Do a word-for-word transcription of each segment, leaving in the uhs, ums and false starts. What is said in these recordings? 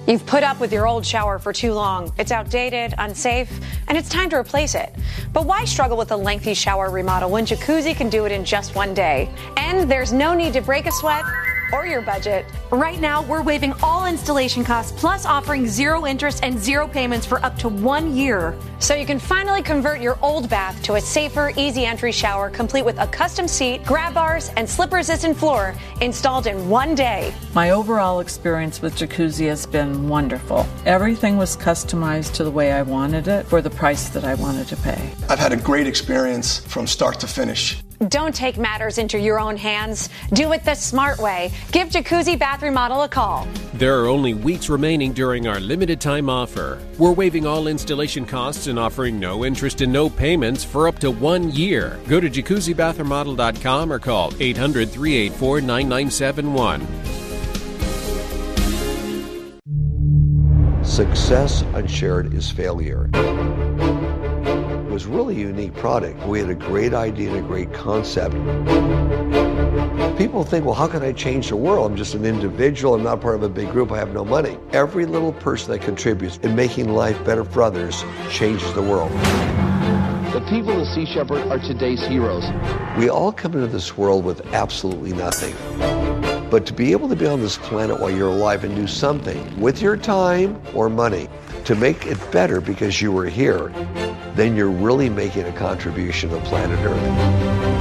You've put up with your old shower for too long. It's outdated, unsafe, and it's time to replace it. But why struggle with a lengthy shower remodel when Jacuzzi can do it in just one day? And there's no need to break a sweat or your budget. Right now, we're waiving all installation costs, plus offering zero interest and zero payments for up to one year. So you can finally convert your old bath to a safer, easy entry shower, complete with a custom seat, grab bars, and slip-resistant floor installed in one day. My overall experience with Jacuzzi has been wonderful. Everything was customized to the way I wanted it for the price that I wanted to pay. I've had a great experience from start to finish. Don't take matters into your own hands. Do it the smart way. Give Jacuzzi Bath Remodel a call. There are only weeks remaining during our limited time offer. We're waiving all installation costs and offering no interest and no payments for up to one year. Go to jacuzzi bath remodel dot com or call eight hundred, three eight four, nine nine seven one. Success unshared is failure. It was really a unique product. We had a great idea and a great concept. People think, well, how can I change the world? I'm just an individual. I'm not part of a big group. I have no money. Every little person that contributes in making life better for others changes the world. The people of Sea Shepherd are today's heroes. We all come into this world with absolutely nothing. But to be able to be on this planet while you're alive and do something with your time or money to make it better because you were here, then you're really making a contribution to planet Earth.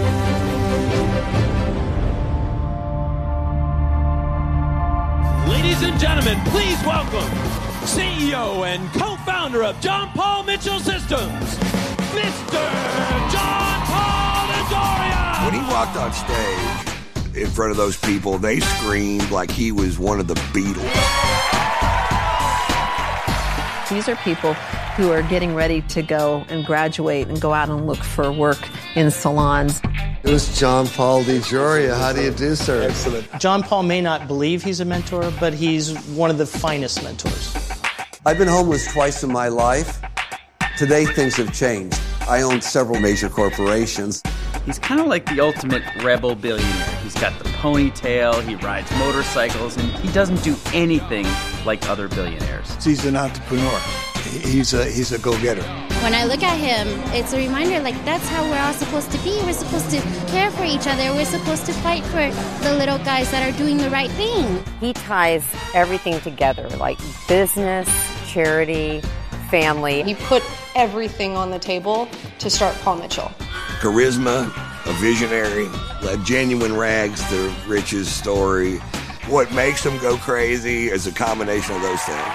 Ladies and gentlemen, please welcome C E O and co-founder of John Paul Mitchell Systems, Mister John Paul DeJoria. When he walked on stage in front of those people, they screamed like he was one of the Beatles. These are people who are getting ready to go and graduate and go out and look for work in salons. It was John Paul DeJoria. How do you do, sir? Excellent. John Paul may not believe he's a mentor, but he's one of the finest mentors. I've been homeless twice in my life. Today, things have changed. I own several major corporations. He's kind of like the ultimate rebel billionaire. He's got the ponytail, he rides motorcycles, and he doesn't do anything like other billionaires. He's an entrepreneur. He's a, he's a go-getter. When I look at him, it's a reminder, like, that's how we're all supposed to be. We're supposed to care for each other. We're supposed to fight for the little guys that are doing the right thing. He ties everything together, like business, charity, family. He put everything on the table to start Paul Mitchell. Charisma, a visionary, a genuine rags to riches story. What makes him go crazy is a combination of those things.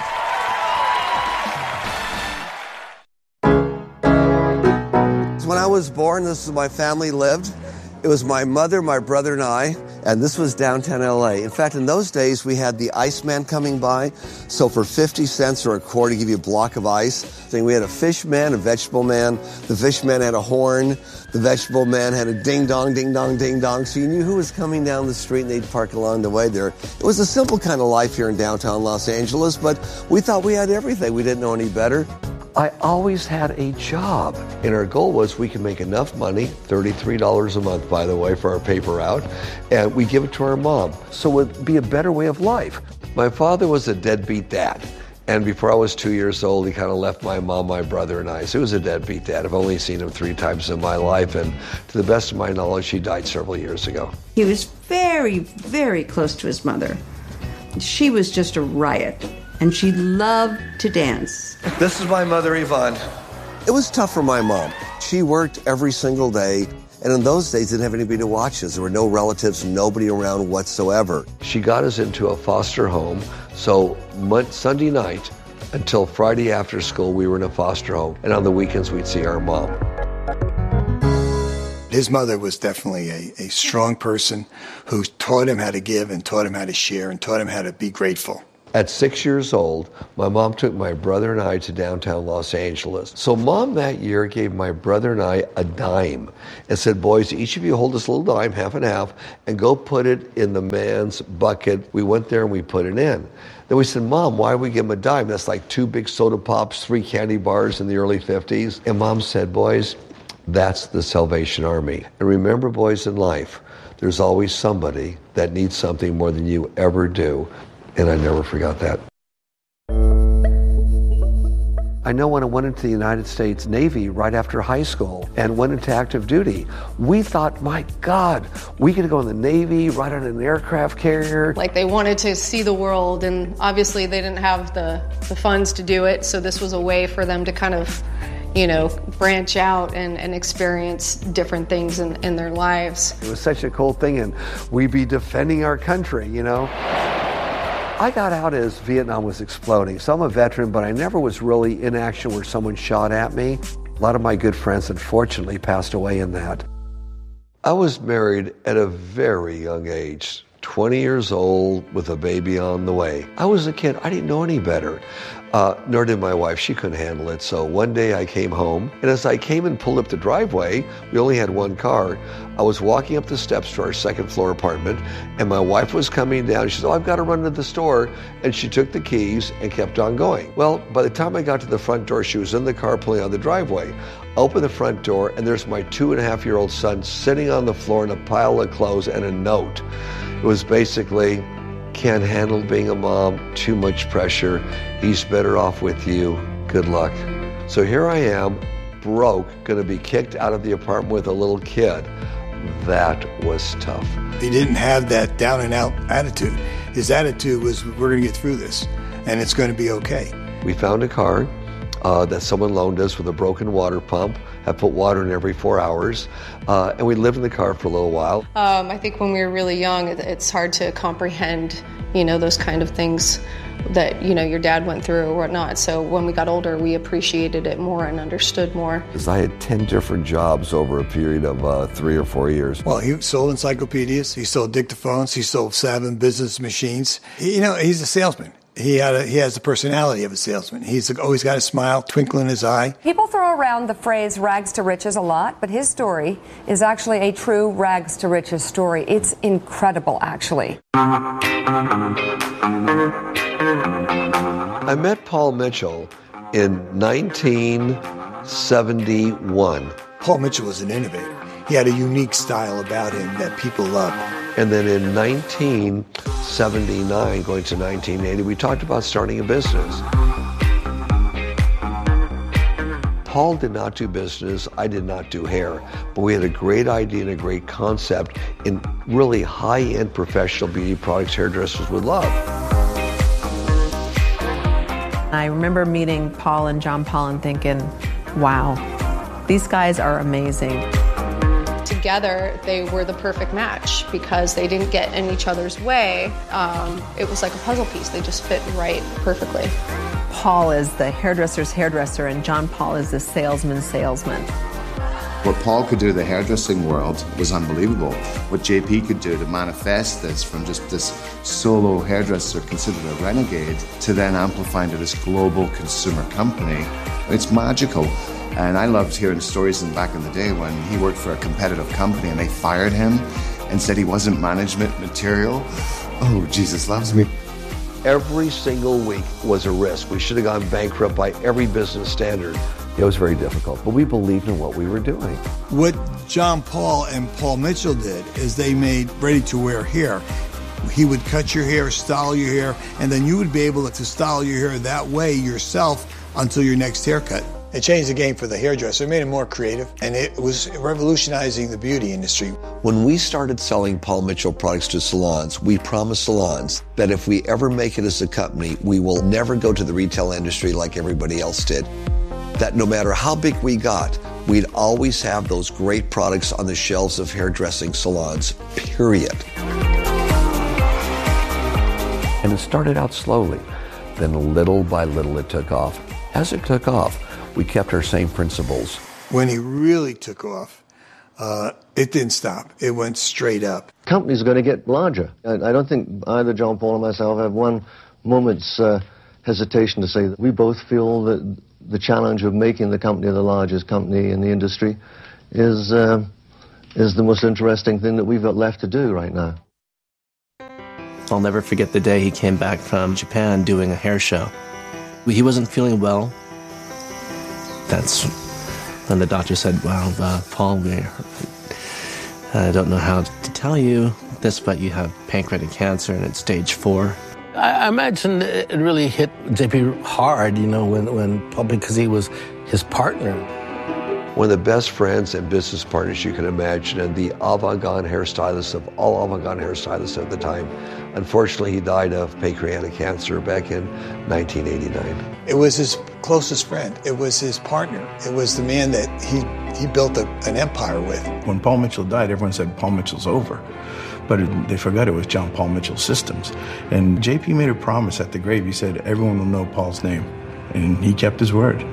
When I was born, this is where my family lived. It was my mother, my brother, and I, and this was downtown L A. In fact, in those days, we had the Iceman coming by, so for fifty cents or a quarter, give you a block of ice. So we had a fish man, a vegetable man. The fish man had a horn. The vegetable man had a ding-dong, ding-dong, ding-dong, so you knew who was coming down the street, and they'd park along the way there. It was a simple kind of life here in downtown Los Angeles, but we thought we had everything. We didn't know any better. I always had a job, and our goal was we could make enough money, thirty-three dollars a month, by the way, for our paper out, and we give it to our mom. So it would be a better way of life. My father was a deadbeat dad, and before I was two years old, he kind of left my mom, my brother, and I. So he was a deadbeat dad. I've only seen him three times in my life, and to the best of my knowledge, he died several years ago. He was very, very close to his mother. She was just a riot, and she loved to dance. This is my mother, Yvonne. It was tough for my mom. She worked every single day, and in those days, didn't have anybody to watch us. There were no relatives, nobody around whatsoever. She got us into a foster home, so Sunday night until Friday after school, we were in a foster home, and on the weekends, we'd see our mom. His mother was definitely a, a strong person who taught him how to give and taught him how to share and taught him how to be grateful. At six years old, my mom took my brother and I to downtown Los Angeles. So mom that year gave my brother and I a dime and said, boys, each of you hold this little dime, half and half, and go put it in the man's bucket. We went there and we put it in. Then we said, Mom, why would we give him a dime? That's like two big soda pops, three candy bars in the early fifties. And Mom said, boys, that's the Salvation Army. And remember, boys, in life, there's always somebody that needs something more than you ever do. And I never forgot that. I know when I went into the United States Navy right after high school and went into active duty, we thought, my God, we could go in the Navy, ride on an aircraft carrier. Like they wanted to see the world, and obviously they didn't have the, the funds to do it, so this was a way for them to kind of, you know, branch out and, and experience different things in, in their lives. It was such a cool thing, and we'd be defending our country, you know. I got out as Vietnam was exploding, so I'm a veteran, but I never was really in action where someone shot at me. A lot of my good friends, unfortunately, passed away in that. I was married at a very young age, twenty years old with a baby on the way. I was a kid. I didn't know any better. Uh, nor did my wife. She couldn't handle it. So one day I came home, and as I came and pulled up the driveway, we only had one car. I was walking up the steps to our second floor apartment, and my wife was coming down. She said, oh, I've got to run to the store. And she took the keys and kept on going. Well, by the time I got to the front door, she was in the car pulling out the driveway. I opened the front door, and there's my two and a half year old son sitting on the floor in a pile of clothes and a note. It was basically, can't handle being a mom, too much pressure, he's better off with you, good luck. So here I am, broke, gonna be kicked out of the apartment with a little kid. That was tough. He didn't have that down and out attitude. His attitude was, we're gonna get through this, and it's gonna be okay. We found a car uh, that someone loaned us with a broken water pump. I put water in every four hours, uh, and we lived in the car for a little while. Um, I think when we were really young, it, it's hard to comprehend, you know, those kind of things that, you know, your dad went through or whatnot. So when we got older, we appreciated it more and understood more. Because I had ten different jobs over a period of uh, three or four years. Well, he sold encyclopedias, he sold dictaphones, he sold Savin business machines. He, you know, he's a salesman. He had a, he has the personality of a salesman. He's always got a smile, twinkle in his eye. People throw around the phrase rags to riches a lot, but his story is actually a true rags to riches story. It's incredible, actually. I met Paul Mitchell in nineteen seventy-one. Paul Mitchell was an innovator. He had a unique style about him that people loved. And then in nineteen seventy-nine, going to nineteen eighty, we talked about starting a business. Paul did not do business, I did not do hair, but we had a great idea and a great concept in really high-end professional beauty products hairdressers would love. I remember meeting Paul and John Paul and thinking, wow, these guys are amazing. Together, they were the perfect match because they didn't get in each other's way. Um, it was like a puzzle piece. They just fit right perfectly. Paul is the hairdresser's hairdresser, and John Paul is the salesman's salesman. What Paul could do to the hairdressing world was unbelievable. What J P could do to manifest this from just this solo hairdresser considered a renegade to then amplifying to this global consumer company, it's magical. And I loved hearing stories in back in the day when he worked for a competitive company and they fired him and said he wasn't management material. Oh, Jesus loves me. Every single week was a risk. We should have gone bankrupt by every business standard. It was very difficult, but we believed in what we were doing. What John Paul and Paul Mitchell did is they made ready-to-wear hair. He would cut your hair, style your hair, and then you would be able to style your hair that way yourself until your next haircut. It changed the game for the hairdresser. It made it more creative, and it was revolutionizing the beauty industry. When we started selling Paul Mitchell products to salons, we promised salons that if we ever make it as a company, we will never go to the retail industry like everybody else did. That no matter how big we got, we'd always have those great products on the shelves of hairdressing salons, period. And it started out slowly. Then little by little it took off. As it took off, we kept our same principles. When he really took off, uh, it didn't stop. It went straight up. Companies are going to get larger. I, I don't think either John Paul or myself have one moment's uh, hesitation to say that we both feel that the challenge of making the company the largest company in the industry is, uh, is the most interesting thing that we've got left to do right now. I'll never forget the day he came back from Japan doing a hair show. He wasn't feeling well. That's when the doctor said, well, uh, Paul, we, I don't know how to tell you this, but you have pancreatic cancer and it's stage four. I imagine it really hit J P hard, you know, when, when Paul, because he was his partner. One of the best friends and business partners you can imagine, and the avant-garde hairstylist of all avant-garde hairstylists at the time. Unfortunately, he died of pancreatic cancer back in nineteen eighty-nine. It was his closest friend. It was his partner. It was the man that he, he built a, an empire with. When Paul Mitchell died, everyone said Paul Mitchell's over. But it, they forgot it was John Paul Mitchell Systems. And J P made a promise at the grave. He said, everyone will know Paul's name. And he kept his word.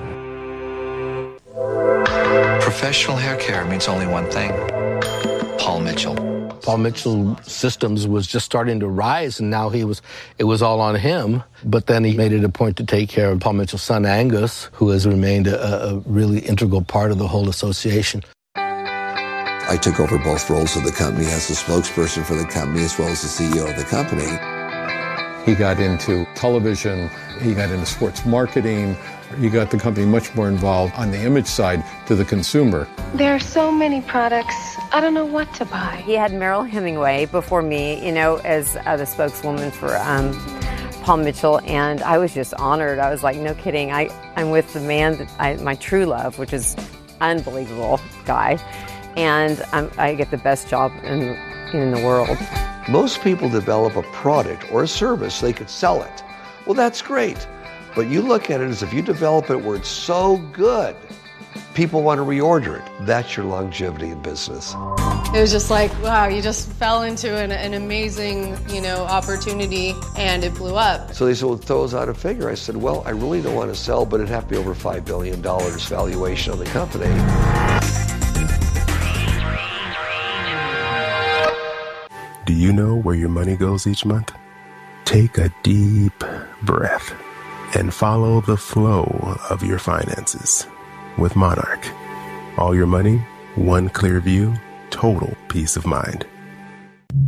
Professional hair care means only one thing. Paul Mitchell. Paul Mitchell Systems was just starting to rise, and now he was it was all on him. But then he made it a point to take care of Paul Mitchell's son, Angus, who has remained a, a really integral part of the whole association. I took over both roles of the company as the spokesperson for the company as well as the C E O of the company. He got into television, he got into sports marketing, he got the company much more involved on the image side to the consumer. There are so many products, I don't know what to buy. He had Merrill Hemingway before me, you know, as uh, the spokeswoman for um, Paul Mitchell, and I was just honored. I was like, no kidding, I, I'm with the man, that I, my true love, which is unbelievable guy, and I'm, I get the best job in, in the world. Most people develop a product or a service so they could sell it. Well, that's great. But you look at it as if you develop it where it's so good, people want to reorder it. That's your longevity in business. It was just like, wow, you just fell into an, an amazing, you know, opportunity and it blew up. So they said, well, throw us out a figure. I said, well, I really don't want to sell, but it'd have to be over five billion dollars valuation on the company. Do you know where your money goes each month? Take a deep breath and follow the flow of your finances with Monarch. All your money, one clear view, total peace of mind.